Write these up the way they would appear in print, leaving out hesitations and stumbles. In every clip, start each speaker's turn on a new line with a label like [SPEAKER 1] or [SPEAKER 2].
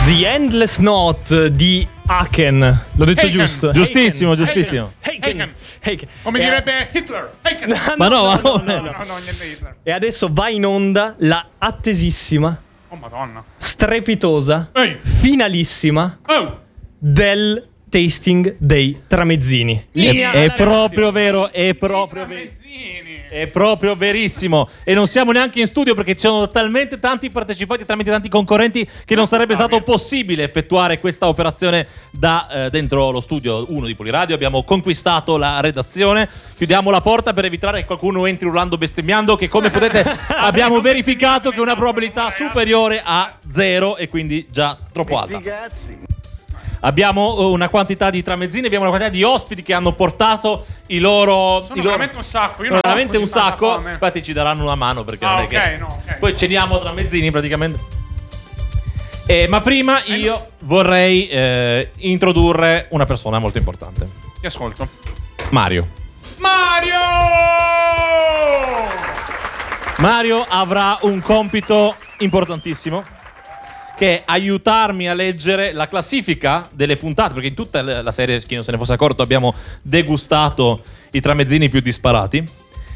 [SPEAKER 1] The Endless Knot di Haken. L'ho detto
[SPEAKER 2] Haken.
[SPEAKER 1] giusto?
[SPEAKER 3] Giustissimo,
[SPEAKER 1] Haken.
[SPEAKER 3] giustissimo.
[SPEAKER 1] Haken.
[SPEAKER 2] Come direbbe Hitler.
[SPEAKER 3] Ma no,
[SPEAKER 2] No, niente Hitler.
[SPEAKER 1] E adesso va in onda la attesissima,
[SPEAKER 2] Oh madonna.
[SPEAKER 1] strepitosa,
[SPEAKER 2] Ehi.
[SPEAKER 1] finalissima
[SPEAKER 2] Oh.
[SPEAKER 1] del tasting dei tramezzini.
[SPEAKER 3] È proprio vero, è proprio vero. È proprio verissimo. E non siamo neanche in studio perché ci sono talmente tanti partecipanti, talmente tanti concorrenti che non sarebbe stato possibile effettuare questa operazione da dentro lo studio 1 di Poliradio. Abbiamo conquistato la redazione. Chiudiamo la porta per evitare che qualcuno entri urlando, bestemmiando, che come potete abbiamo verificato che è una probabilità superiore a 0 e quindi già troppo alta. Abbiamo una quantità di tramezzini, abbiamo una quantità di ospiti che hanno portato i loro.
[SPEAKER 2] Sono veramente un sacco. Io
[SPEAKER 3] Sono
[SPEAKER 2] non ho
[SPEAKER 3] veramente
[SPEAKER 2] così
[SPEAKER 3] un
[SPEAKER 2] tanta
[SPEAKER 3] sacco.
[SPEAKER 2] fame.
[SPEAKER 3] Infatti ci daranno una mano perché
[SPEAKER 2] Ah,
[SPEAKER 3] non è
[SPEAKER 2] ok,
[SPEAKER 3] che.
[SPEAKER 2] no, ok.
[SPEAKER 3] Poi ceniamo tramezzini praticamente. Ma prima io vorrei introdurre una persona molto importante.
[SPEAKER 2] Ti ascolto.
[SPEAKER 3] Mario. Mario avrà un compito importantissimo, che è aiutarmi a leggere la classifica delle puntate, perché in tutta la serie, chi non se ne fosse accorto, abbiamo degustato i tramezzini più disparati.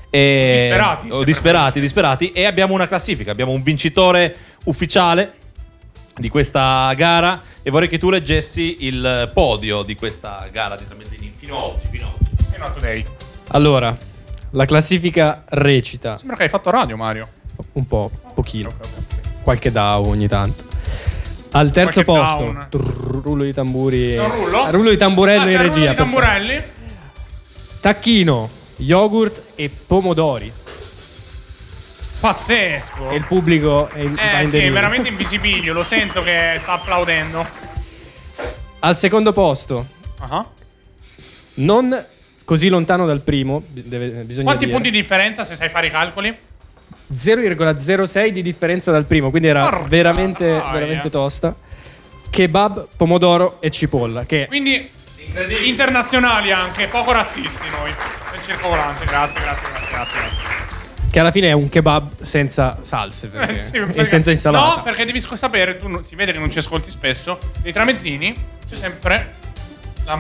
[SPEAKER 3] Disperati, e abbiamo una classifica, abbiamo un vincitore ufficiale di questa gara e vorrei che tu leggessi il podio di questa gara di tramezzini fino ad oggi.
[SPEAKER 2] Fino a today.
[SPEAKER 1] Allora, la classifica recita
[SPEAKER 2] Sembra che hai fatto radio, Mario.
[SPEAKER 1] un po', pochino,
[SPEAKER 2] Ok.
[SPEAKER 1] qualche DAO ogni tanto. Al terzo
[SPEAKER 2] Qualche
[SPEAKER 1] posto,
[SPEAKER 2] down.
[SPEAKER 1] rullo di tamburi.
[SPEAKER 2] C'è un rullo?
[SPEAKER 1] Rullo di tamburello in
[SPEAKER 2] c'è il
[SPEAKER 1] regia.
[SPEAKER 2] rullo di
[SPEAKER 1] per favore.
[SPEAKER 2] tamburelli.
[SPEAKER 1] Tacchino, yogurt e pomodori.
[SPEAKER 2] Pazzesco.
[SPEAKER 1] E il pubblico va in
[SPEAKER 2] Sì, è
[SPEAKER 1] delirio.
[SPEAKER 2] veramente in visibilio. Lo sento che sta applaudendo.
[SPEAKER 1] Al secondo posto,
[SPEAKER 2] Ah.
[SPEAKER 1] non così lontano dal primo, bisogna
[SPEAKER 2] Quanti
[SPEAKER 1] dire.
[SPEAKER 2] punti di differenza se sai fare i calcoli?
[SPEAKER 1] 0,06 di differenza dal primo, quindi era
[SPEAKER 2] Porca
[SPEAKER 1] veramente,
[SPEAKER 2] troia.
[SPEAKER 1] veramente tosta. Kebab, pomodoro e cipolla. Che
[SPEAKER 2] Quindi internazionali anche, poco razzisti noi. Nel circolante, grazie.
[SPEAKER 1] che alla fine è un kebab senza salse
[SPEAKER 2] Sì,
[SPEAKER 1] e
[SPEAKER 2] perché-
[SPEAKER 1] senza insalata.
[SPEAKER 2] No, perché devi sapere, si vede che non ci ascolti spesso. Nei tramezzini c'è sempre la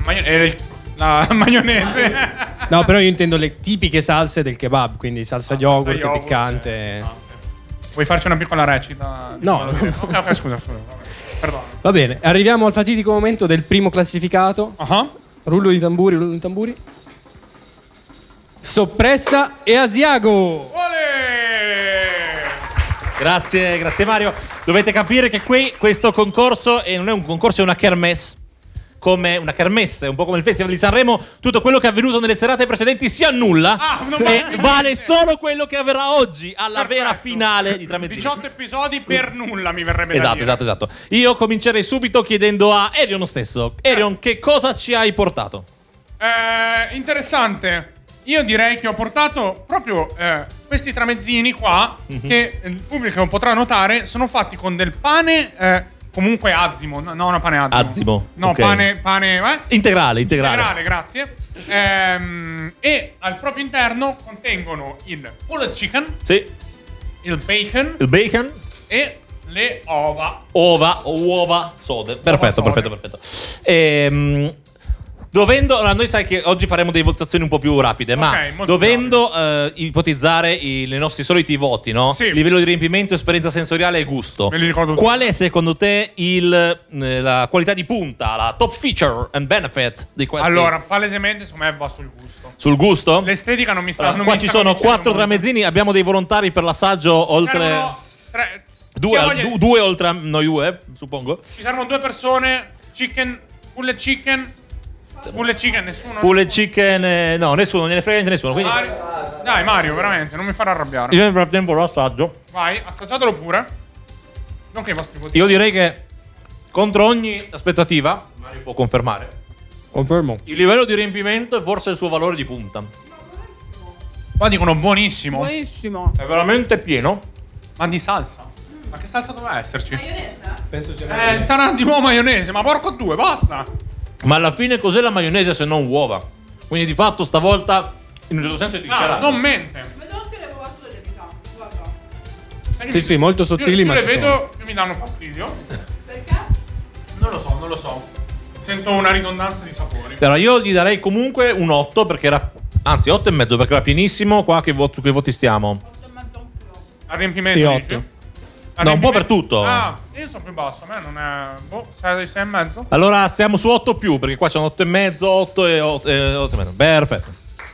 [SPEAKER 2] maionese.
[SPEAKER 1] No, però io intendo le tipiche salse del kebab, quindi salsa yogurt,
[SPEAKER 2] yogurt,
[SPEAKER 1] piccante.
[SPEAKER 2] ok. Vuoi farci una piccola recita?
[SPEAKER 1] No.
[SPEAKER 2] Ok, scusa. Perdono.
[SPEAKER 1] Va bene, arriviamo al fatidico momento del primo classificato.
[SPEAKER 2] Ah.
[SPEAKER 1] Rullo di tamburi. Soppressa e Asiago.
[SPEAKER 3] Grazie Mario. Dovete capire che questo concorso non è un concorso, è una kermesse. Come una kermesse, un po' come il Festival di Sanremo, tutto quello che è avvenuto nelle serate precedenti si annulla e vale solo quello che avverrà oggi alla vera finale di Tramezzini.
[SPEAKER 2] 18 episodi per nulla mi verrebbe da dire.
[SPEAKER 3] Esatto. Io comincerei subito chiedendo a Erion stesso. Erion, che cosa ci hai portato?
[SPEAKER 2] Interessante. Io direi che ho portato proprio questi tramezzini qua che il pubblico potrà notare sono fatti con del pane comunque azimo, no, una pane azimo.
[SPEAKER 3] Azimo,
[SPEAKER 2] No,
[SPEAKER 3] ok.
[SPEAKER 2] pane
[SPEAKER 3] Integrale.
[SPEAKER 2] grazie. E al proprio interno contengono il pulled chicken,
[SPEAKER 3] Sì,
[SPEAKER 2] il bacon
[SPEAKER 3] il bacon,
[SPEAKER 2] e le uova.
[SPEAKER 3] uova sode. Perfetto. Allora, noi sai che oggi faremo delle votazioni un po' più rapide, ma
[SPEAKER 2] molto
[SPEAKER 3] dovendo ipotizzare i nostri soliti voti, no?
[SPEAKER 2] Sì.
[SPEAKER 3] Livello di riempimento, esperienza sensoriale e gusto.
[SPEAKER 2] Me li ricordo
[SPEAKER 3] Qual è secondo te la qualità di punta, la top feature and benefit di questi?
[SPEAKER 2] Allora, palesemente secondo me va sul gusto.
[SPEAKER 3] Sul gusto?
[SPEAKER 2] L'estetica non mi sta.
[SPEAKER 3] Allora,
[SPEAKER 2] non
[SPEAKER 3] qua
[SPEAKER 2] mi
[SPEAKER 3] ci
[SPEAKER 2] sta
[SPEAKER 3] sono
[SPEAKER 2] convincendo
[SPEAKER 3] 4
[SPEAKER 2] molto.
[SPEAKER 3] tramezzini, abbiamo dei volontari per l'assaggio oltre
[SPEAKER 2] Servono tre-
[SPEAKER 3] due, due oltre a noi due, suppongo.
[SPEAKER 2] Ci servono 2 persone. Pulled chicken, nessuno.
[SPEAKER 3] Pulled chicken, no, nessuno, non ne frega niente nessuno. Quindi
[SPEAKER 2] Dai, Mario, veramente, non mi farà arrabbiare.
[SPEAKER 3] io nel frattempo lo assaggio.
[SPEAKER 2] Vai, assaggiatelo pure. Non che i vostri voti.
[SPEAKER 3] Io direi che contro ogni aspettativa, Mario può confermare,
[SPEAKER 1] Confermo.
[SPEAKER 3] il livello di riempimento è forse il suo valore di punta.
[SPEAKER 2] Qua dicono buonissimo.
[SPEAKER 4] Buonissimo.
[SPEAKER 3] È veramente pieno.
[SPEAKER 2] Ma di salsa. Ma che salsa doveva esserci?
[SPEAKER 1] Penso sia
[SPEAKER 2] Sarà di nuovo maionese, ma porco due, basta.
[SPEAKER 3] Ma alla fine cos'è la maionese se non uova? Quindi di fatto stavolta in un certo senso è
[SPEAKER 2] No,
[SPEAKER 3] dichiarato.
[SPEAKER 2] non mente.
[SPEAKER 4] Vedo anche le uova sulle metà. Guarda.
[SPEAKER 1] Sì, molto sottili,
[SPEAKER 2] Io
[SPEAKER 1] ma
[SPEAKER 2] le
[SPEAKER 1] ci
[SPEAKER 2] vedo, più mi danno fastidio.
[SPEAKER 4] Perché?
[SPEAKER 2] Non lo so. Sento una ridondanza di sapori.
[SPEAKER 3] Però io gli darei comunque un 8 perché era... Anzi, 8,5 perché era pienissimo. Qua che voti stiamo?
[SPEAKER 2] Al riempimento.
[SPEAKER 1] Sì,
[SPEAKER 2] dici?
[SPEAKER 1] 8.
[SPEAKER 2] Al
[SPEAKER 3] No, un po'
[SPEAKER 2] riempimento?
[SPEAKER 3] per tutto.
[SPEAKER 2] Ah, io sono più basso. A me non è... 6 e mezzo?
[SPEAKER 3] Allora stiamo su 8 più perché qua c'è un 8,5, 8 e 8,5. Perfetto.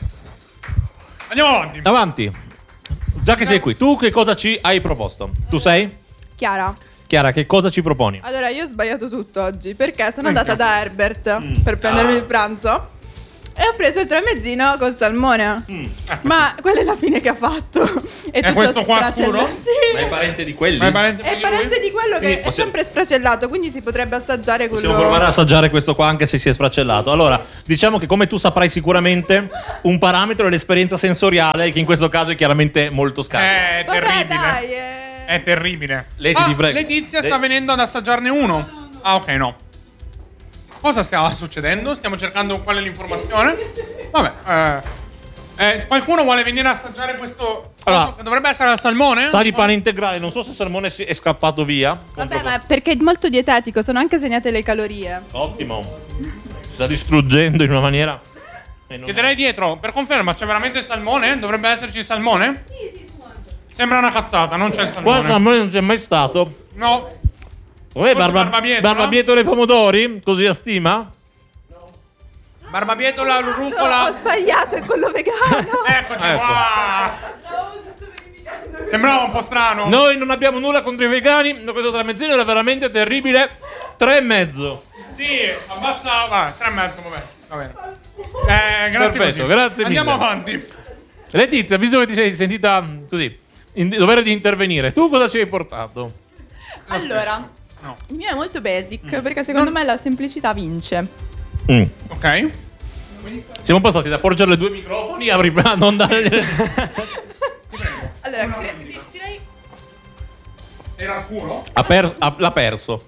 [SPEAKER 2] Andiamo avanti.
[SPEAKER 3] Avanti. Già che sei qui, tu che cosa ci hai proposto? Tu sei?
[SPEAKER 4] Chiara,
[SPEAKER 3] Chiara, che cosa ci proponi?
[SPEAKER 4] allora io ho sbagliato tutto oggi perché sono andata da Herbert per prendermi il pranzo e ho preso il tramezzino col salmone. Ma quella è la fine che ha fatto. È
[SPEAKER 2] questo qua scuro?
[SPEAKER 4] Sì.
[SPEAKER 3] Ma è parente di quelli?
[SPEAKER 2] Ma è parente
[SPEAKER 4] È parente di quello che
[SPEAKER 3] Quindi
[SPEAKER 4] è
[SPEAKER 3] possiamo-
[SPEAKER 4] sempre sfracellato, quindi si potrebbe assaggiare quello.
[SPEAKER 3] Possiamo provare ad assaggiare questo qua anche se si è sfracellato. Allora, diciamo che come tu saprai sicuramente, un parametro è l'esperienza sensoriale, che in questo caso è chiaramente molto scarsa.
[SPEAKER 2] È
[SPEAKER 4] Vabbè,
[SPEAKER 2] terribile.
[SPEAKER 4] dai,
[SPEAKER 2] È terribile.
[SPEAKER 3] Leti, ti prego.
[SPEAKER 2] Letizia sta venendo ad assaggiarne uno. Ah, ok, no. Cosa sta succedendo? Stiamo cercando qual è l'informazione. Vabbè, qualcuno vuole venire a assaggiare questo?
[SPEAKER 3] Allora,
[SPEAKER 2] dovrebbe essere al salmone?
[SPEAKER 3] Sa di pane integrale, non so se il salmone è scappato via.
[SPEAKER 4] Vabbè, ma perché è molto dietetico, sono anche segnate le calorie.
[SPEAKER 3] Ottimo. Si sta distruggendo in una maniera...
[SPEAKER 2] Chiederei dietro, per conferma, c'è veramente il salmone? Dovrebbe esserci il salmone? Sembra una cazzata, non c'è il
[SPEAKER 3] Qua il
[SPEAKER 2] salmone.
[SPEAKER 3] salmone non c'è mai stato.
[SPEAKER 2] No.
[SPEAKER 3] Come
[SPEAKER 2] Forse barbabietola?
[SPEAKER 3] barbabietola e pomodori? Così a stima?
[SPEAKER 2] Barbabietola,
[SPEAKER 4] No, ho
[SPEAKER 2] rucola.
[SPEAKER 4] sbagliato, è quello vegano.
[SPEAKER 2] Eccoci
[SPEAKER 3] Ecco.
[SPEAKER 2] qua. Sembrava un po' strano.
[SPEAKER 3] Noi non abbiamo nulla contro i vegani, ma questo tramezzino era veramente terribile. 3,5.
[SPEAKER 2] Sì, abbassa. Va, 3,5, va bene. Grazie
[SPEAKER 3] Perfetto,
[SPEAKER 2] così.
[SPEAKER 3] grazie
[SPEAKER 2] Andiamo
[SPEAKER 3] mille.
[SPEAKER 2] avanti.
[SPEAKER 3] Letizia, visto che ti sei sentita così, in dovere di intervenire, tu cosa ci hai portato?
[SPEAKER 4] Allora,
[SPEAKER 2] No.
[SPEAKER 4] il mio è molto basic perché secondo me la semplicità vince.
[SPEAKER 2] Ok.
[SPEAKER 3] Siamo passati da porgere 2 microfoni a non dare...
[SPEAKER 4] Allora, direi
[SPEAKER 2] Era scuro?
[SPEAKER 3] L'ha perso.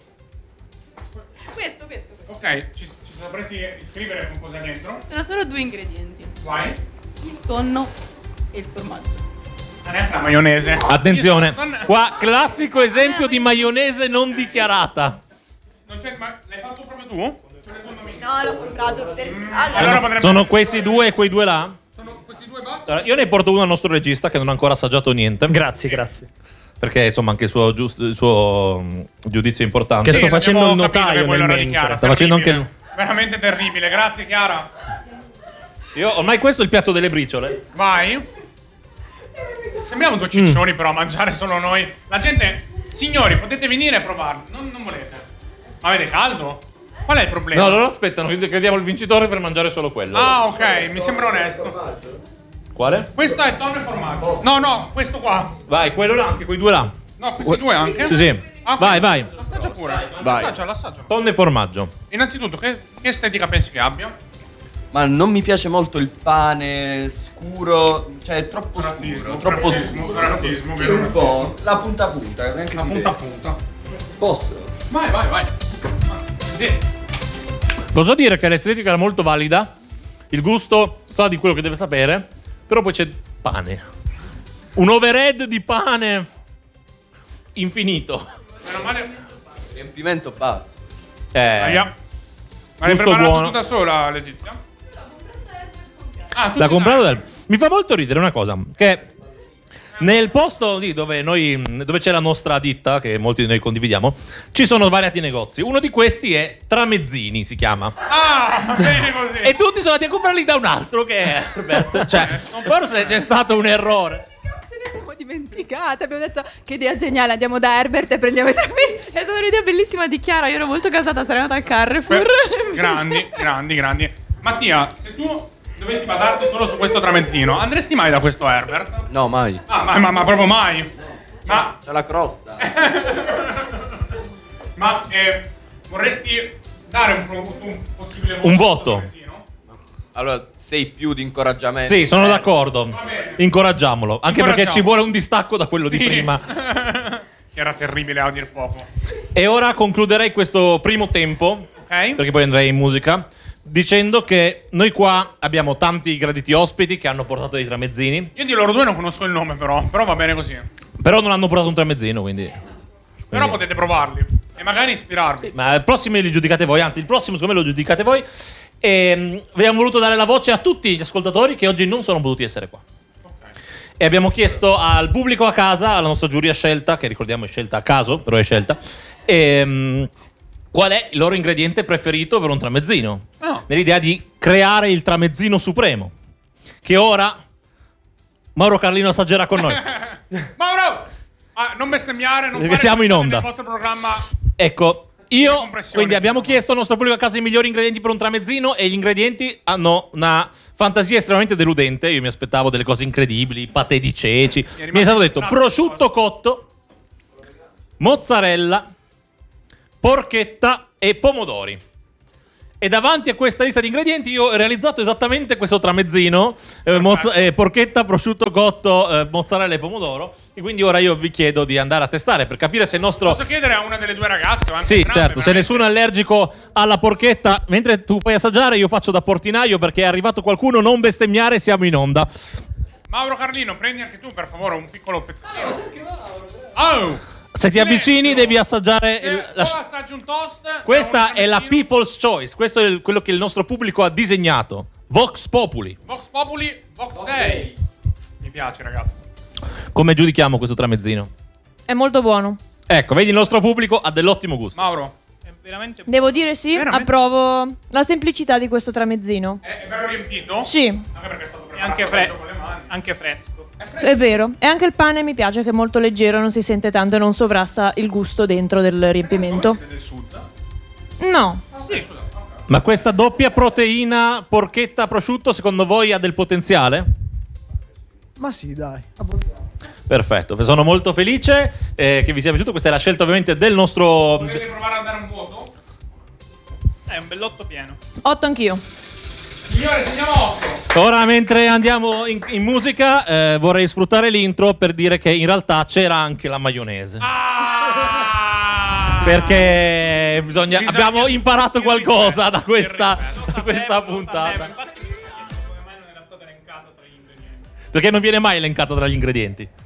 [SPEAKER 4] questo.
[SPEAKER 2] Ok, ci sapresti iscrivere con cosa dentro?
[SPEAKER 4] Sono solo 2 ingredienti:
[SPEAKER 2] Vai.
[SPEAKER 4] il tonno e il formaggio.
[SPEAKER 2] Ma neanche la maionese.
[SPEAKER 3] Attenzione,
[SPEAKER 2] Io sono-
[SPEAKER 3] qua classico esempio di maionese non dichiarata.
[SPEAKER 2] Non c'è, ma l'hai fatto proprio tu?
[SPEAKER 4] No, l'ho comprato per.
[SPEAKER 2] Allora potrebbe.
[SPEAKER 3] Sono questi due e quei due là?
[SPEAKER 2] Sono questi due basta?
[SPEAKER 3] Allora, io ne porto uno al nostro regista che non ha ancora assaggiato niente.
[SPEAKER 1] Grazie.
[SPEAKER 3] Perché insomma anche il suo, giudizio è importante.
[SPEAKER 1] Che sto facendo
[SPEAKER 2] abbiamo
[SPEAKER 1] il
[SPEAKER 2] capito
[SPEAKER 1] notaio
[SPEAKER 2] che quello
[SPEAKER 1] nel
[SPEAKER 2] era di
[SPEAKER 1] mentre.
[SPEAKER 2] Chiara.
[SPEAKER 3] Sta facendo anche
[SPEAKER 2] Terribile. Veramente terribile. Grazie Chiara.
[SPEAKER 3] Io ormai questo è il piatto delle briciole.
[SPEAKER 2] Vai. Sembriamo due ciccioni però a mangiare solo noi. La gente. Signori, potete venire a provarli. Non volete. Ma avete caldo? Qual è il problema?
[SPEAKER 3] No, loro aspettano, crediamo il vincitore per mangiare solo quello.
[SPEAKER 2] Ah, ok, mi sembra onesto.
[SPEAKER 3] Quale?
[SPEAKER 2] Questo è tonno e formaggio. No, questo qua.
[SPEAKER 3] Vai, quello là, anche quei due là.
[SPEAKER 2] No, questi due anche.
[SPEAKER 3] Sì, sì.
[SPEAKER 2] Ah, ok.
[SPEAKER 3] Vai.
[SPEAKER 2] Assaggia pure.
[SPEAKER 3] Vai.
[SPEAKER 2] L'assaggia.
[SPEAKER 3] Tonno e formaggio.
[SPEAKER 2] Innanzitutto, che estetica pensi che abbia?
[SPEAKER 5] Ma non mi piace molto il pane scuro, cioè è troppo scuro, troppo scuro.
[SPEAKER 2] Razzismo,
[SPEAKER 5] Sì,
[SPEAKER 2] vero?
[SPEAKER 5] un po'. La punta a punta, neanche
[SPEAKER 2] A
[SPEAKER 5] si
[SPEAKER 2] punta a
[SPEAKER 5] vede.
[SPEAKER 2] punta.
[SPEAKER 5] Posso?
[SPEAKER 2] Vai. Sì.
[SPEAKER 3] Posso dire che l'estetica era molto valida. Il gusto sa di quello che deve sapere. Però poi c'è pane. Un overhead di pane infinito.
[SPEAKER 2] Meno male.
[SPEAKER 5] Riempimento basso.
[SPEAKER 2] Aia. Ma l'hai
[SPEAKER 3] Gusto
[SPEAKER 2] preparato
[SPEAKER 3] buono.
[SPEAKER 2] tu da sola, Letizia? Ah, tu
[SPEAKER 3] L'ha
[SPEAKER 2] ti
[SPEAKER 3] comprato
[SPEAKER 2] dai.
[SPEAKER 3] dal... Mi fa molto ridere una cosa. Che nel posto lì dove c'è la nostra ditta, che molti di noi condividiamo, ci sono svariati negozi. Uno di questi è Tramezzini, si chiama.
[SPEAKER 2] Ah, bene così.
[SPEAKER 3] E tutti sono andati a comprarli da un altro che è Herbert. Cioè, forse c'è stato un errore.
[SPEAKER 4] Ce ne siamo dimenticate. Abbiamo detto che idea geniale, andiamo da Herbert e prendiamo i tramezzini.
[SPEAKER 6] È stata un'idea bellissima di Chiara, io ero molto gasata, sarei andata al Carrefour.
[SPEAKER 2] Grandi. Mattia, se tu dovessi basarti solo su questo tramezzino, andresti mai da questo Herbert?
[SPEAKER 5] No, mai.
[SPEAKER 2] Ah, ma proprio mai. Ma
[SPEAKER 5] C'è la crosta.
[SPEAKER 2] vorresti dare un possibile
[SPEAKER 3] Un voto.
[SPEAKER 2] tramezzino?
[SPEAKER 5] Allora, sei più di incoraggiamento.
[SPEAKER 3] Sì, sono d'accordo.
[SPEAKER 2] bene.
[SPEAKER 3] Incoraggiamolo. Anche perché
[SPEAKER 2] Incoraggiamo.
[SPEAKER 3] ci vuole un distacco da quello di
[SPEAKER 2] Sì.
[SPEAKER 3] prima.
[SPEAKER 2] Che era terribile a dir poco.
[SPEAKER 3] E ora concluderei questo primo tempo,
[SPEAKER 2] Ok?
[SPEAKER 3] perché poi andrei in musica, dicendo che noi qua abbiamo tanti graditi ospiti che hanno portato dei tramezzini,
[SPEAKER 2] Io di loro due non conosco il nome però va bene così.
[SPEAKER 3] però non hanno portato un tramezzino, quindi...
[SPEAKER 2] Però potete provarli. E magari ispirarvi.
[SPEAKER 3] Ma il prossimo li giudicate voi, anzi il prossimo secondo me lo giudicate voi. E abbiamo voluto dare la voce a tutti gli ascoltatori che oggi non sono potuti essere qua. E abbiamo chiesto al pubblico a casa, alla nostra giuria scelta, che ricordiamo è scelta a caso, però è scelta, qual è il loro ingrediente preferito per un tramezzino. Nell'idea di creare il tramezzino supremo, che ora Mauro Carlino assaggerà con noi.
[SPEAKER 2] Mauro! Non bestemmiare, non
[SPEAKER 3] Perché siamo in onda.
[SPEAKER 2] nel vostro programma.
[SPEAKER 3] Ecco, quindi abbiamo chiesto al nostro pubblico a casa i migliori ingredienti per un tramezzino e gli ingredienti hanno una fantasia estremamente deludente. Io mi aspettavo delle cose incredibili, patè di ceci. Mi è stato detto prosciutto cotto, mozzarella, porchetta e pomodori. E davanti a questa lista di ingredienti io ho realizzato esattamente questo tramezzino, porchetta, prosciutto cotto, mozzarella e pomodoro. E quindi ora io vi chiedo di andare a testare per capire se il nostro...
[SPEAKER 2] Posso chiedere a una delle due ragazze? O anche
[SPEAKER 3] Sì,
[SPEAKER 2] entrambe,
[SPEAKER 3] certo, se nessuno è allergico alla porchetta, mentre tu puoi assaggiare io faccio da portinaio perché è arrivato qualcuno, non bestemmiare, siamo in onda.
[SPEAKER 2] Mauro Carlino, prendi anche tu per favore un piccolo pezzettino. Oh!
[SPEAKER 3] Se ti avvicini devi assaggiare...
[SPEAKER 2] assaggi un toast.
[SPEAKER 3] Questa è la People's Choice, questo è quello che il nostro pubblico ha disegnato. Vox Populi.
[SPEAKER 2] Vox Populi, Vox Day. Mi piace, ragazzi.
[SPEAKER 3] Come giudichiamo questo tramezzino?
[SPEAKER 6] È molto buono.
[SPEAKER 3] Ecco, vedi il nostro pubblico ha dell'ottimo gusto.
[SPEAKER 2] Mauro. È veramente...
[SPEAKER 6] Devo dire sì,
[SPEAKER 2] Veramente?
[SPEAKER 6] approvo la semplicità di questo tramezzino.
[SPEAKER 2] È bello riempito?
[SPEAKER 6] Sì,
[SPEAKER 2] Anche perché è stato preparato con le mani.
[SPEAKER 7] Anche fresco.
[SPEAKER 6] è vero. E anche il pane mi piace che è molto leggero, non si sente tanto e non sovrasta il gusto dentro del riempimento.
[SPEAKER 2] Siete del sud?
[SPEAKER 6] No.
[SPEAKER 3] Ma questa doppia proteina porchetta prosciutto secondo voi ha del potenziale?
[SPEAKER 8] Ma sì, dai.
[SPEAKER 3] Perfetto, sono molto felice che vi sia piaciuto. Questa è la scelta ovviamente del nostro...
[SPEAKER 2] Volete provare a dare un voto?
[SPEAKER 7] È un bell'otto pieno.
[SPEAKER 6] 8 anch'io.
[SPEAKER 2] Signore, segniamo 8.
[SPEAKER 3] Ora mentre andiamo in musica vorrei sfruttare l'intro per dire che in realtà c'era anche la maionese. Perché abbiamo imparato qualcosa da questa puntata.
[SPEAKER 7] Infatti mi chiedo come mai non era stato elencato tra gli ingredienti.
[SPEAKER 3] Perché non viene mai elencato tra gli ingredienti.